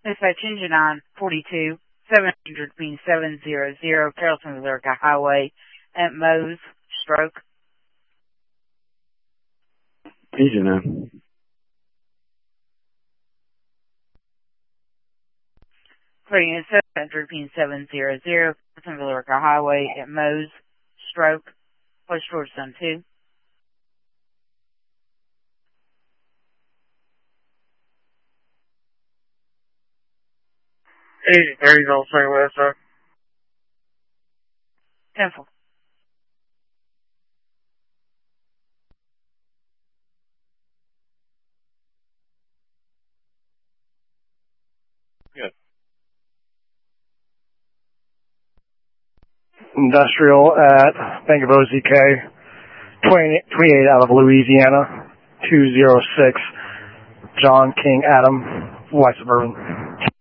Dispatch engine on 42, 700 being 700, Carrollton, Lyrica Highway at Mose, stroke. Engine on. 700 being 700, Carrollton, Lyrica Highway at Mose, stroke. Push towards Zone 2. Agent 30's on St. West, sir. 10-4. Good. Industrial at Bank of OZK, 28 out of Louisiana, 206, John King Adam, White Suburban.